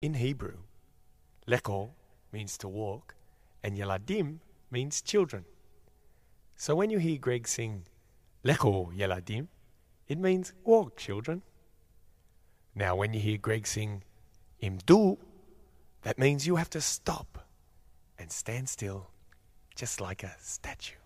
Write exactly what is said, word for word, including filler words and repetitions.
in Hebrew, leko means to walk, and yeladim means children. So when you hear Greg sing leko yeladim, it means walk, children. Now when you hear Greg sing imdu, that means you have to stop and stand still, just like a statue.